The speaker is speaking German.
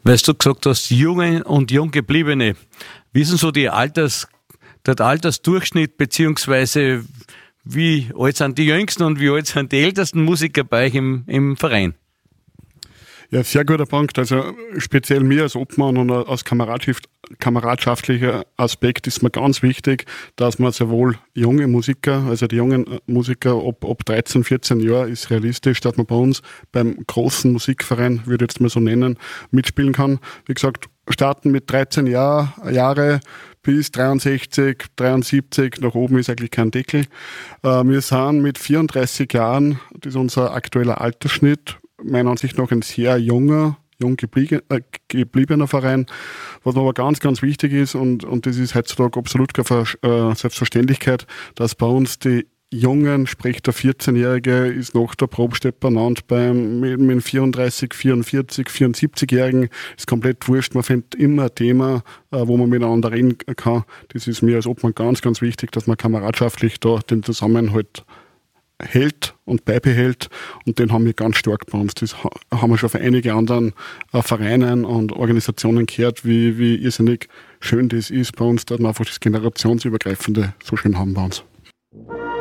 Weil du gesagt hast, Junge und Junggebliebene. Wie ist denn so der Altersdurchschnitt, beziehungsweise wie alt sind die Jüngsten und wie alt sind die ältesten Musiker bei euch im Verein? Ja, sehr guter Punkt. Also speziell mir als Obmann und als kameradschaftlicher Aspekt ist mir ganz wichtig, dass man sowohl junge Musiker, also die jungen Musiker ab 13, 14 Jahren ist realistisch, dass man bei uns beim großen Musikverein, würde ich jetzt mal so nennen, mitspielen kann. Wie gesagt, starten mit 13 Jahre bis 63, 73, nach oben ist eigentlich kein Deckel. Wir sind mit 34 Jahren, das ist unser aktueller Altersschnitt, meiner Ansicht nach ein sehr jung gebliebener Verein. Was aber ganz, ganz wichtig ist, und das ist heutzutage absolut keine Selbstverständlichkeit, dass bei uns die Jungen, sprich der 14-Jährige, ist noch der Probstepper benannt, mit 34, 44, 74-Jährigen ist komplett wurscht. Man findet immer ein Thema, wo man miteinander reden kann. Das ist mir als Obmann ganz, ganz wichtig, dass man kameradschaftlich da den Zusammenhalt hält und beibehält, und den haben wir ganz stark bei uns. Das haben wir schon von einigen anderen Vereinen und Organisationen gehört, wie irrsinnig schön das ist bei uns, dass wir einfach das Generationsübergreifende so schön haben bei uns.